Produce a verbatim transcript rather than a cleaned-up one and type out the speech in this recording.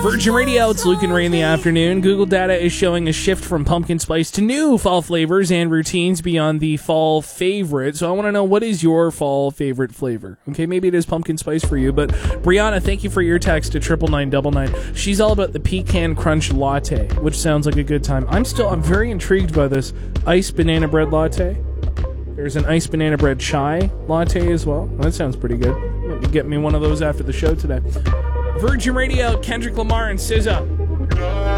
Virgin Radio, it's Luke and Ray in the afternoon. Google data is showing a shift from pumpkin spice to new fall flavors and routines beyond the fall favorite. So I want to know, what is your fall favorite flavor? Okay, maybe it is pumpkin spice for you, but Brianna, thank you for your text to triple nine double nine. She's all about the pecan crunch latte, which sounds like a good time. I'm still, I'm very intrigued by this iced banana bread latte. There's an iced banana bread chai latte as well. That sounds pretty good. Maybe get me one of those after the show today. Virgin Radio, Kendrick Lamar and S Z A.